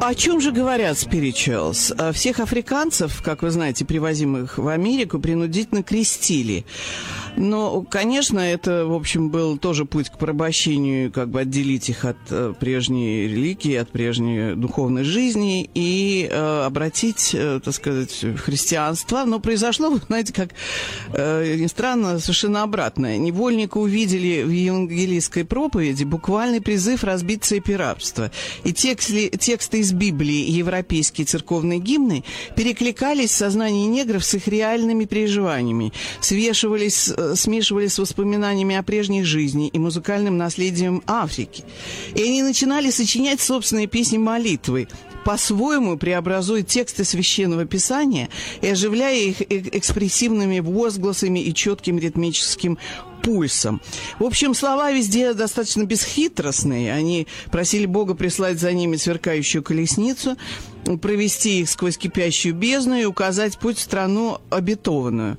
О чем же говорят spirituals? Всех африканцев, как вы знаете, привозимых в Америку, принудительно крестили. Но, конечно, это, в общем, был тоже путь к порабощению, как бы отделить их от прежней религии, от прежней духовной жизни и обратить, так сказать, в христианство. Но произошло, вы знаете, как ни странно, совершенно обратное. Невольника увидели в евангелийской проповеди буквальный призыв разбить цепи рабства. И тексты из Библии и европейские церковные гимны перекликались в сознании негров с их реальными переживаниями, смешивались с воспоминаниями о прежней жизни и музыкальным наследием Африки. И они начинали сочинять собственные песни-молитвы, по-своему преобразуя тексты Священного Писания и оживляя их экспрессивными возгласами и четким ритмическим пульсом. В общем, слова везде достаточно бесхитростные. Они просили Бога прислать за ними сверкающую колесницу, провести их сквозь кипящую бездну и указать путь в страну обетованную.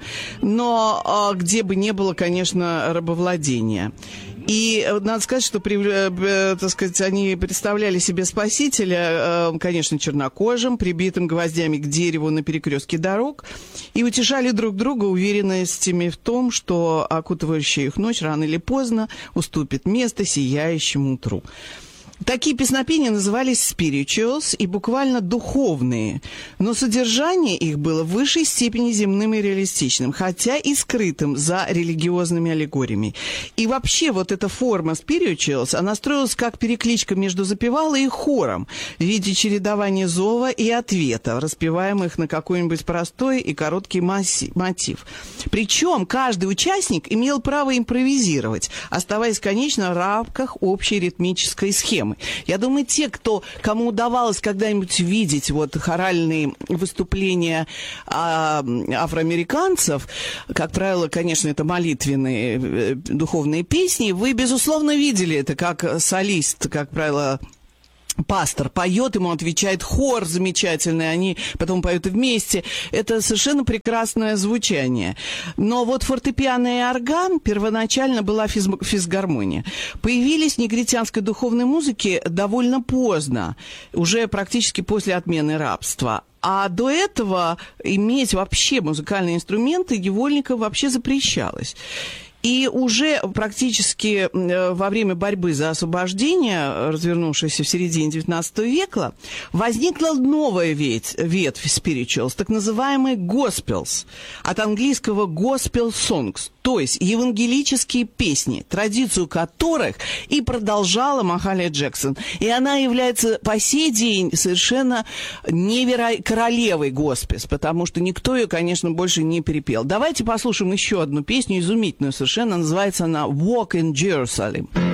Но где бы не было, конечно, рабовладения. И надо сказать, что, так сказать, они представляли себе Спасителя, конечно, чернокожим, прибитым гвоздями к дереву на перекрестке дорог, и утешали друг друга уверенностями в том, что окутывающая их ночь рано или поздно уступит место сияющему утру. Такие песнопения назывались spirituals и буквально духовные, но содержание их было в высшей степени земным и реалистичным, хотя и скрытым за религиозными аллегориями. И вообще вот эта форма spirituals, она строилась как перекличка между запевалой и хором в виде чередования зова и ответа, распеваемых на какой-нибудь простой и короткий мотив. Причем каждый участник имел право импровизировать, оставаясь, конечно, в рамках общей ритмической схемы. Я думаю, кому удавалось когда-нибудь видеть вот хоральные выступления афроамериканцев, как правило, конечно, это молитвенные духовные песни, вы, безусловно, видели это как солист, как правило, пастор поет, ему отвечает хор замечательный, они потом поют вместе. Это совершенно прекрасное звучание. Но вот фортепиано и орган первоначально была физгармония. Появились в негритянской духовной музыке довольно поздно, уже практически после отмены рабства. А до этого иметь вообще музыкальные инструменты невольникам вообще запрещалось. И уже практически во время борьбы за освобождение, развернувшейся в середине XIX века, возникла новая ветвь spirituals, так называемые gospels, от английского gospel songs, то есть евангелические песни, традицию которых и продолжала Махалия Джексон. И она является по сей день совершенно королевой госпелс, потому что никто ее, конечно, больше не перепел. Давайте послушаем еще одну песню, изумительную совершенно. Называется она «Walk in Jerusalem».